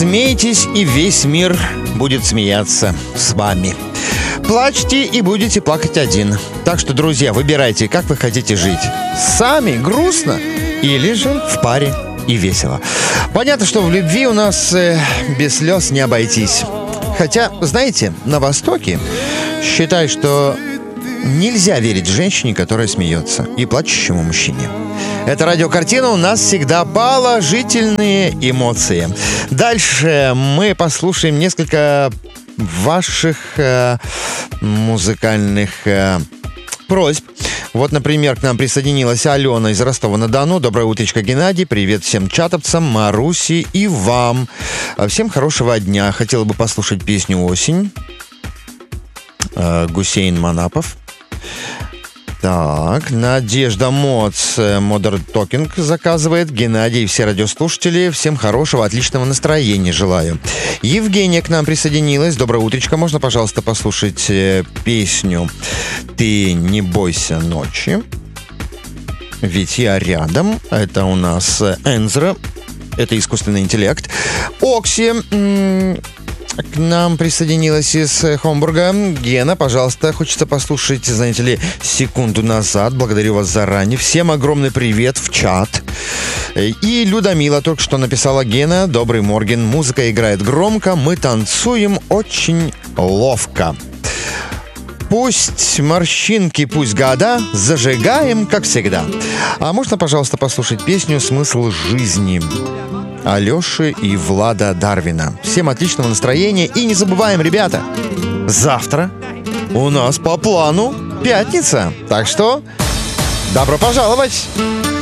Смейтесь, и весь мир будет смеяться с вами. Плачьте, и будете плакать один. Так что, друзья, выбирайте, как вы хотите жить. Сами грустно или же в паре и весело. Понятно, что в любви у нас без слез не обойтись. Хотя, знаете, на Востоке считают, что нельзя верить женщине, которая смеется, и плачущему мужчине. Это радиокартина, у нас всегда положительные эмоции. Дальше мы послушаем несколько ваших музыкальных просьб. Вот, например, к нам присоединилась Алена из Ростова-на-Дону. Доброе утречко, Геннадий. Привет всем чатовцам, Маруси и вам. Всем хорошего дня. Хотела бы послушать песню «Осень». Гусейн Манапов. Так, Надежда Моц, Modern Talking заказывает. Геннадий и все радиослушатели, всем хорошего, отличного настроения желаю. Евгения к нам присоединилась. Доброе утречко. Можно, пожалуйста, послушать песню «Ты не бойся ночи», ведь я рядом. Это у нас Энзра. Это искусственный интеллект. Окси к нам присоединилась из Хомбурга. Гена, пожалуйста, хочется послушать, знаете ли, секунду назад. Благодарю вас заранее. Всем огромный привет в чат. И Людмила только что написала: Гена, добрый морген. Музыка играет громко, мы танцуем очень ловко. Пусть морщинки, пусть года, зажигаем, как всегда. А можно, пожалуйста, послушать песню «Смысл жизни» Алёши и Влада Дарвина. Всем отличного настроения. И не забываем, ребята, завтра у нас по плану пятница. Так что добро пожаловать!